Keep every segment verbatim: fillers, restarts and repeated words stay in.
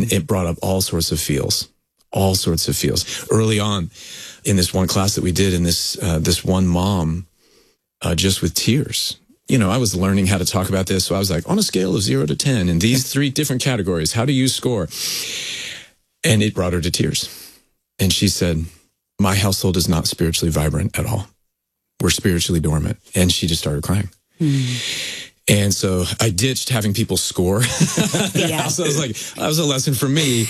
And it brought up all sorts of feels, all sorts of feels. Early on in this one class that we did, in this, uh, this one mom, uh, just with tears. You know, I was learning how to talk about this. So I was like, on a scale of zero to ten, in these three different categories, how do you score? And it brought her to tears. And she said, my household is not spiritually vibrant at all. We're spiritually dormant. And she just started crying. Mm. And so I ditched having people score. Yeah. So I was like, that was a lesson for me.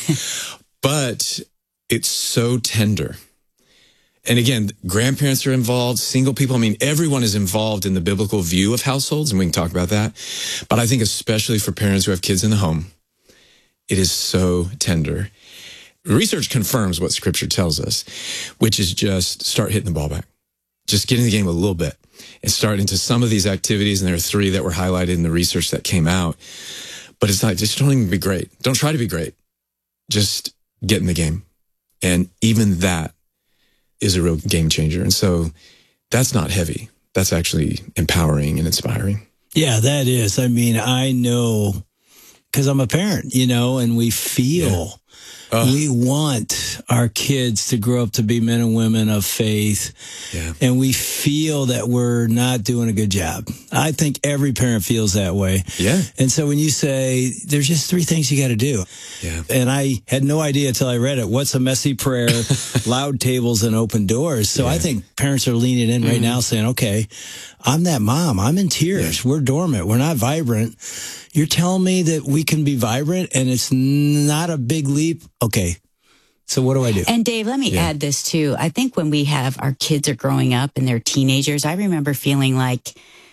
But it's so tender. And again, grandparents are involved, single people. I mean, everyone is involved in the biblical view of households, and we can talk about that. But I think especially for parents who have kids in the home, it is so tender. Research confirms what Scripture tells us, which is just start hitting the ball back. Just get in the game a little bit and start into some of these activities. And there are three that were highlighted in the research that came out. But it's not, just don't even be great. Don't try to be great. Just get in the game. And even that is a real game changer. And so that's not heavy. That's actually empowering and inspiring. Yeah, that is. I mean, I know because I'm a parent, you know, and we feel yeah. uh, we want our kids to grow up to be men and women of faith. Yeah. And we feel that we're not doing a good job. I think every parent feels that way. Yeah. And so when you say there's just three things you got to do. Yeah. And I had no idea until I read it. What's a messy prayer, loud tables, and open doors? So yeah. I think parents are leaning in right mm-hmm. now saying, okay, I'm that mom. I'm in tears. Yeah. We're dormant. We're not vibrant. You're telling me that we can be vibrant and it's not a big leap? Okay. So what do I do? And Dave, let me yeah. add this too. I think when we have our kids are growing up and they're teenagers, I remember feeling like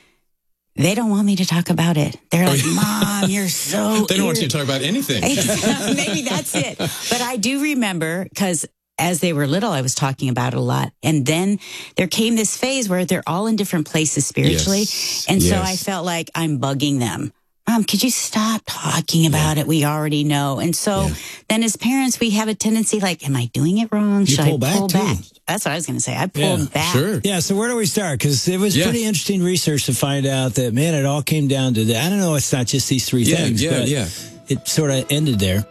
they don't want me to talk about it. They're like, Mom, you're so They don't want you to talk about anything. Maybe that's it. But I do remember, because as they were little, I was talking about it a lot. And then there came this phase where they're all in different places spiritually. Yes. And so yes. I felt like I'm bugging them. Mom, could you stop talking about yeah. it? We already know. And so yeah. then as parents, we have a tendency like, am I doing it wrong? You Should pull I back pull too. back? That's what I was going to say. I pulled yeah. back. Sure. Yeah, so where do we start? Because it was yeah. pretty interesting research to find out that, man, it all came down to that. I don't know, it's not just these three yeah, things, yeah, but yeah. it sort of ended there.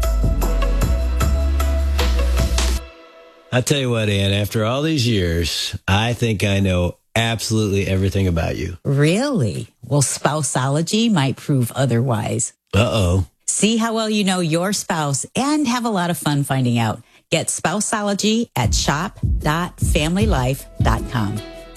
I'll tell you what, Ann, after all these years, I think I know absolutely everything about you. Really? Well, Spouseology might prove otherwise. Uh-oh. See how well you know your spouse and have a lot of fun finding out. Get Spouseology at shop dot family life dot com.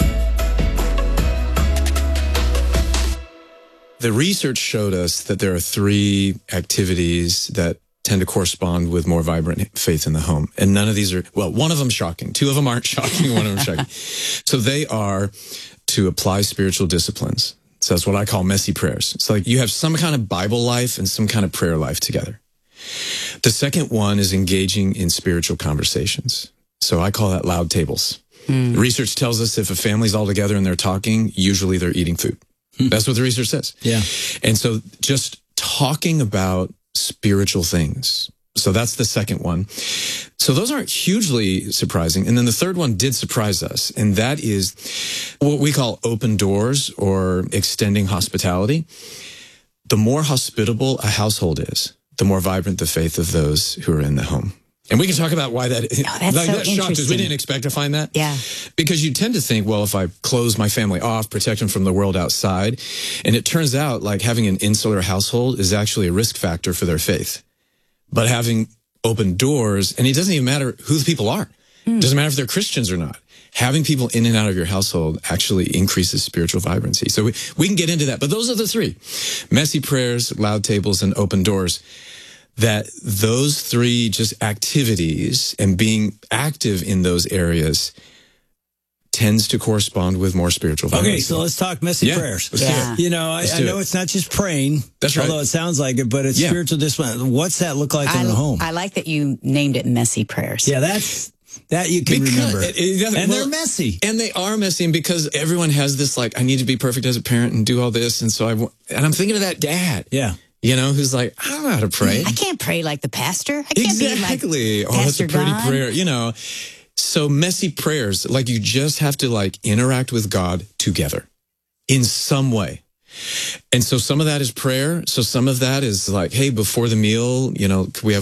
The research showed us that there are three activities that tend to correspond with more vibrant faith in the home. And none of these are, well, one of them shocking. Two of them aren't shocking. One of them shocking. So they are to apply spiritual disciplines. So that's what I call messy prayers. It's like you have some kind of Bible life and some kind of prayer life together. The second one is engaging in spiritual conversations. So I call that loud tables. Mm. Research tells us if a family's all together and they're talking, usually they're eating food. Mm. That's what the research says. Yeah. And so just talking about spiritual things. So that's the second one. So those aren't hugely surprising. And then the third one did surprise us. And that is what we call open doors or extending hospitality. The more hospitable a household is, the more vibrant the faith of those who are in the home. And we can talk about why that, oh, that's like, so that shocked us. We didn't expect to find that. Yeah. Because you tend to think, well, if I close my family off, protect them from the world outside. And it turns out like having an insular household is actually a risk factor for their faith. But having open doors, and it doesn't even matter who the people are. Mm. It doesn't matter if they're Christians or not. Having people in and out of your household actually increases spiritual vibrancy. So we, we can get into that. But those are the three. Messy prayers, loud tables, and open doors. That those three just activities and being active in those areas tends to correspond with more spiritual vibrancy. Okay, so let's talk messy yeah, prayers. Let's yeah. do it. You know, I, I know it. it's not just praying. That's right. Although it sounds like it, but it's yeah. spiritual discipline. What's that look like I, in the home? I like that you named it messy prayers. Yeah, that's that you can because remember. It, it and well, they're messy. And they are messy, and because everyone has this, like, I need to be perfect as a parent and do all this, and so I and I'm thinking of that dad. Yeah. You know, who's like, I don't know how to pray. I can't pray like the pastor. I can't exactly. be like oh, that's a pretty God. prayer. You know, so messy prayers, like you just have to like interact with God together in some way. And so some of that is prayer. So some of that is like, hey, before the meal, you know, we have